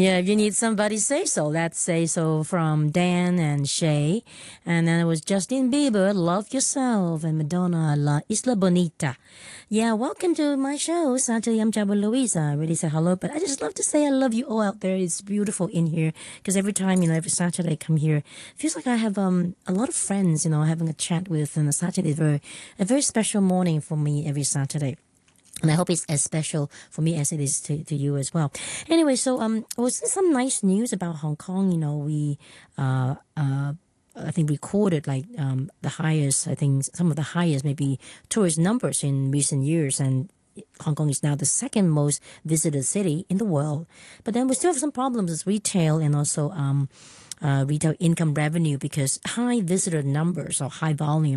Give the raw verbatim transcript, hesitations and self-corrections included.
Yeah, if you need somebody, say so. Let's say so from Dan and Shay. And then it was Justin Bieber, Love Yourself, and Madonna, La Isla Bonita. Yeah, welcome to my show. Saturday, I'm Jabba Louisa. I really say hello, but I just love to say I love you all out there. It's beautiful in here because every time, you know, every Saturday I come here, it feels like I have um a lot of friends, you know, having a chat with. And a Saturday is very, a very special morning for me every Saturday. And I hope it's as special for me as it is to, to you as well. Anyway, so um, was there some nice news about Hong Kong? You know, we uh uh. I think recorded like um, the highest, I think some of the highest maybe tourist numbers in recent years, and Hong Kong is now the second most visited city in the world. But then we still have some problems with retail and also um, uh, retail income revenue because high visitor numbers or high volume